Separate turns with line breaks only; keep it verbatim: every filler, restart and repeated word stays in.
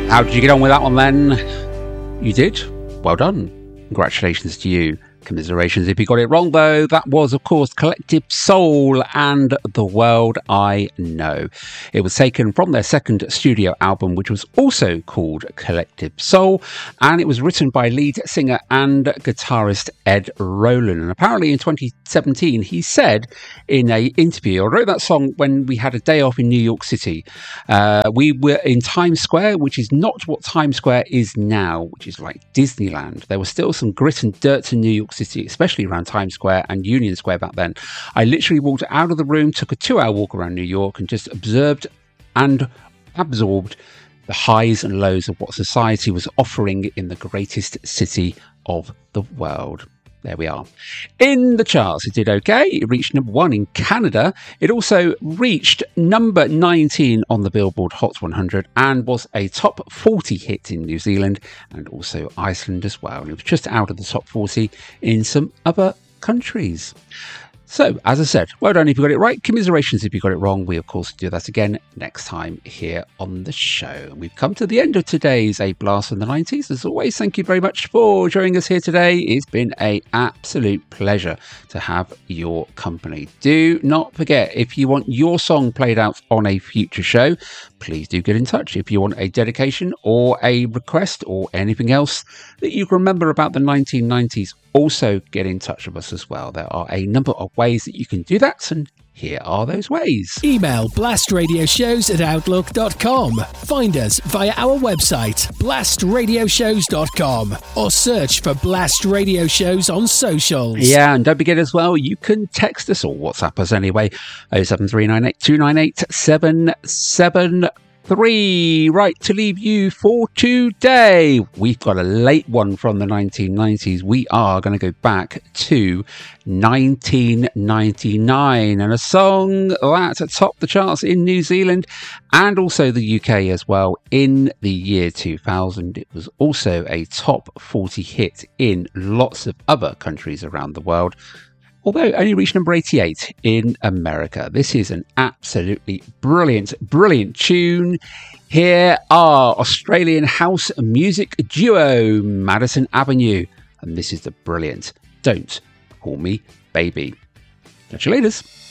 How did you get on with that one then? You did? Well done. Congratulations to you. Commiserations if you got it wrong, though. That was, of course, Collective Soul and The World I Know. It was taken from their second studio album, which was also called Collective Soul, and it was written by lead singer and guitarist Ed Roland. And apparently in twenty seventeen, he said in an interview, I wrote that song when we had a day off in New York City. Uh, we were in Times Square, which is not what Times Square is now, which is like Disneyland. There was still some grit and dirt to New York City, especially around Times Square and Union Square back then. I literally walked out of the room, took a two-hour walk around New York and just observed and absorbed the highs and lows of what society was offering in the greatest city of the world. There we are. In the charts, it did okay. It reached number one in Canada. It also reached number nineteen on the Billboard Hot one hundred and was a top forty hit in New Zealand and also Iceland as well. And it was just out of the top forty in some other countries. So, as I said, well done if you got it right. Commiserations if you got it wrong. We, of course, do that again next time here on the show. We've come to the end of today's A Blast from the nineties. As always, thank you very much for joining us here today. It's been an absolute pleasure to have your company. Do not forget, if you want your song played out on a future show, please do get in touch. If you want a dedication or a request or anything else that you can remember about the nineteen nineties, also get in touch with us as well. There are a number of ways that you can do that, and here are those ways.
Email blastradioshows at outlook dot com. Find us via our website, blast radio shows dot com, or search for Blast Radio Shows on socials.
Yeah, and don't forget as well, you can text us or WhatsApp us anyway, oh seven three nine eight two nine eight seven seven three. Right, to leave you for today, we've got a late one from the nineteen nineties. We are going to go back to nineteen ninety-nine and a song that topped the charts in New Zealand and also the U K as well in the year two thousand. It was also a top forty hit in lots of other countries around the world, although it only reached number eighty-eight in America. This is an absolutely brilliant, brilliant tune. Here are Australian house music duo Madison Avenue, and this is the brilliant Don't Call Me Baby. Catch you later.